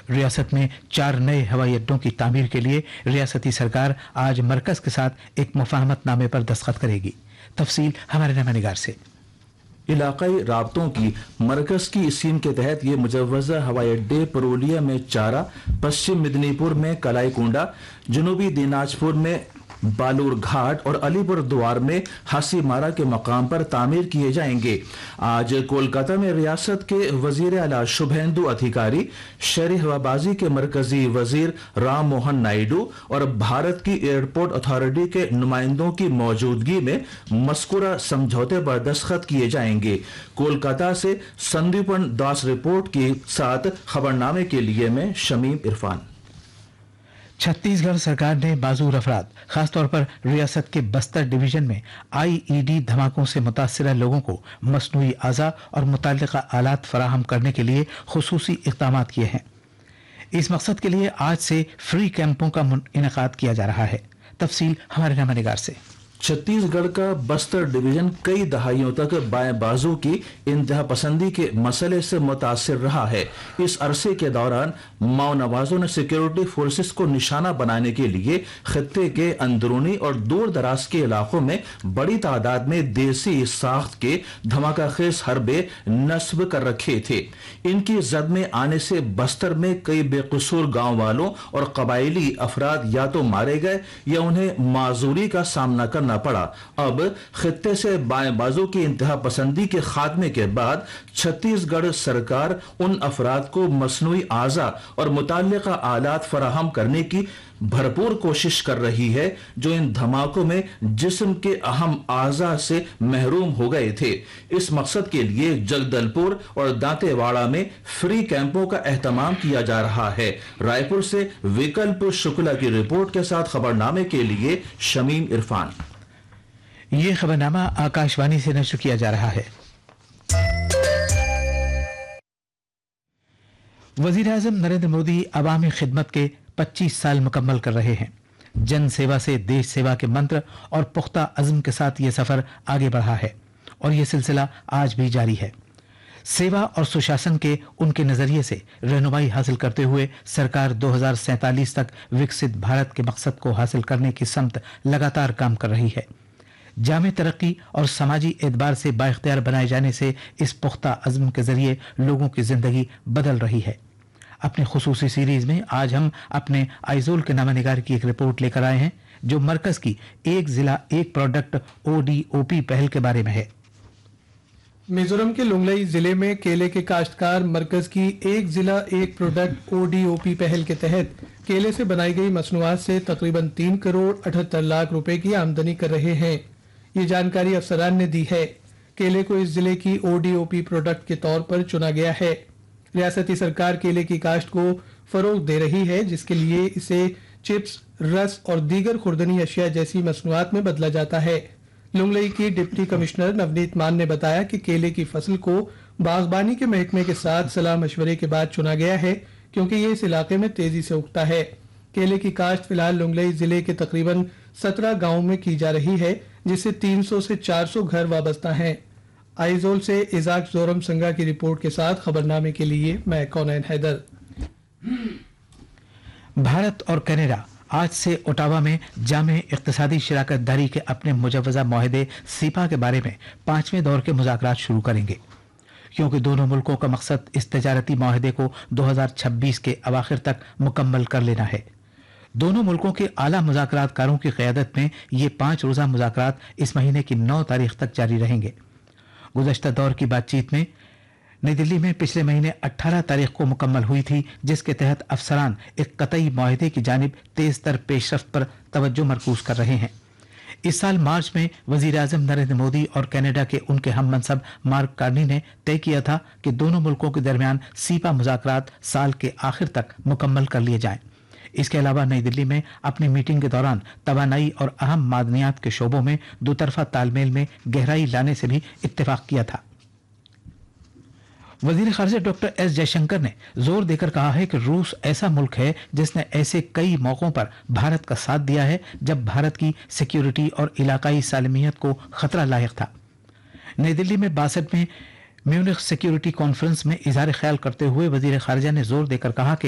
रियासत में 4 नए हवाई अड्डों की तामीर के लिए रियासती सरकार आज मरकज के साथ एक मुफाहमतनामे पर दस्तखत करेगी। तफसील हमारे नुमाइंदे से। इलाकाई राब्तों की मरकज की स्कीम के तहत ये मुजव्वजा हवाई अड्डे पुरुलिया में चारा, पश्चिम मिदनीपुर में कलाई कुंडा, जनूबी दिनाजपुर में बालूर घाट और अलीपुर द्वार में हासीमारा के मकाम पर तामीर किए जाएंगे। आज कोलकाता में रियासत के वजीर आला शुभेंदु अधिकारी, शहरी हवाबाजी के मरकजी वजीर राम मोहन नायडू और भारत की एयरपोर्ट अथॉरिटी के नुमाइंदों की मौजूदगी में मस्कुरा समझौते पर दस्तखत किए जाएंगे। कोलकाता से संदीपन दास रिपोर्ट के साथ खबरनामे के लिए मैं शमीम इरफान। छत्तीसगढ़ सरकार ने बाजूर अफराद, खासतौर पर रियासत के बस्तर डिवीजन में आईईडी धमाकों से मुतासिर लोगों को मसनूई आज़ा और मुतल्लिका आलात फराहम करने के लिए खुसूसी इक़दाम किए हैं। इस मकसद के लिए आज से फ्री कैंपों का इनेकाद किया जा रहा है। तफसील हमारे नुमाइंदे से। छत्तीसगढ़ का बस्तर डिवीजन कई दहाइयों तक बाएं बाजू की इंतहा पसंदी के मसले से मुतासिर रहा है। इस अरसे के दौरान माओ नवाजों ने सिक्योरिटी फोर्सेस को निशाना बनाने के लिए खित्ते के अंदरूनी और दूर दराज के इलाकों में बड़ी तादाद में देसी साख्त के धमाका खेज हरबे नस्ब कर रखे थे। इनकी जद में आने से बस्तर में कई बेकसूर गांव वालों और कबायली अफराद या तो मारे गए या उन्हें माजूरी का सामना करना पड़ा। अब खित्ते से बाएं बाजू की इंतहा पसंदी के खात्मे के बाद छत्तीसगढ़ सरकार उन अफराद को मसनूई आज़ा और मुतल्लिका आलात फराहम करने की भरपूर कोशिश कर रही है जो इन धमाकों में जिस्म के अहम आज़ा से महरूम हो गए थे। इस मकसद के लिए जगदलपुर और दांतेवाड़ा में फ्री कैंपों का एहतमाम किया जा रहा है। रायपुर से विकल्प शुक्ला की रिपोर्ट के साथ खबरनामे के लिए शमीम इरफान। ये खबरनामा आकाशवाणी से नश्र किया जा रहा है। वजीर आजम नरेंद्र मोदी अवामी खिदमत के 25 साल मुकम्मल कर रहे हैं। जन सेवा से देश सेवा के मंत्र और पुख्ता अज़्म के साथ ये सफर आगे बढ़ा है और ये सिलसिला आज भी जारी है। सेवा और सुशासन के उनके नजरिए से रहनुमाई हासिल करते हुए सरकार 2047 तक विकसित भारत के मकसद को हासिल करने की समत लगातार काम कर रही है। जामे तरक्की और समाजी एतबार से बाइख्तियार बनाए जाने से इस पुख्ता अज़्म के जरिए लोगों की जिंदगी बदल रही है। अपने खुसूसी सीरीज में आज हम अपने आइजोल के नामानिगार की एक रिपोर्ट लेकर आए हैं जो मरकज की एक जिला एक प्रोडक्ट ODOP पहल के बारे में है। मिजोरम के लुंगलई जिले में केले के काश्तकार मरकज की एक जिला एक प्रोडक्ट ODOP पहल के तहत केले से बनाई गई मसनूआत से तकरीबन 3 करोड़ 78 लाख रुपए की आमदनी कर रहे हैं। ये जानकारी अफसरान ने दी है। केले को इस जिले की ODOP प्रोडक्ट के तौर पर चुना गया है। रियासती सरकार केले की काश्त को फरोग दे रही है जिसके लिए इसे चिप्स, रस और दीगर खुर्दनी अशिया जैसी मसनूआत में बदला जाता है। लुंगलई की डिप्टी कमिश्नर नवनीत मान ने बताया कि केले की फसल को बागबानी के महकमे के साथ सलाह मशवरे के बाद चुना गया है क्योंकि ये इस इलाके में तेजी से उगता है। केले की काश्त फिलहाल लुंगलई जिले के तकरीबन 17 गाँव में की जा रही है जिससे 300 से 400 घर वाबस्ता हैं। आइजोल से इजाक जोरम संगा की रिपोर्ट के साथ खबरनामे के लिए मैं कौनैन हैदर। भारत और कनाडा आज से ओटावा में जामे इक्तिसादी शराकत दारी के अपने मुजव्वजा मुआहदे सीपा के बारे में 5वें दौर के मुज़ाकरात शुरू करेंगे क्योंकि दोनों मुल्कों का मकसद इस तजारती मुआहदे को 2026 के अवाखिर तक मुकम्मल कर लेना है। दोनों मुल्कों के आला मुज़ाकरातकारों की क़यादत में ये 5 रोज़ा मुज़ाकरात इस महीने की 9 तारीख तक जारी रहेंगे। गुज़श्ता दौर की बातचीत में नई दिल्ली में पिछले महीने 18 तारीख को मुकम्मल हुई थी जिसके तहत अफसरान एक कतई मुआहदे की जानिब तेज तर पेशरफ्त पर तवज्जो मरकूज कर रहे हैं। इस साल मार्च में वजीर आजम नरेंद्र मोदी और कनाडा के उनके हम मनसब मार्क कार्नी ने तय किया था कि दोनों मुल्कों के दरमियान सीपा मुज़ाकरात साल के आखिर तक मुकम्मल कर लिए जाएं। इसके अलावा नई दिल्ली में अपनी मीटिंग के दौरान तवानाई और अहम मादनियात के शोबों में दोतरफा तालमेल में गहराई लाने से भी इत्तेफाक किया था। वजीर खारजा डॉक्टर एस जयशंकर ने जोर देकर कहा है कि रूस ऐसा मुल्क है जिसने ऐसे कई मौकों पर भारत का साथ दिया है जब भारत की सिक्योरिटी और इलाकाई सालमियत को खतरा लायक था। नई दिल्ली में 62वें म्यूनिख सिक्योरिटी कॉन्फ्रेंस में इजहार ख्याल करते हुए वजीर खारजा ने जोर देकर कहा कि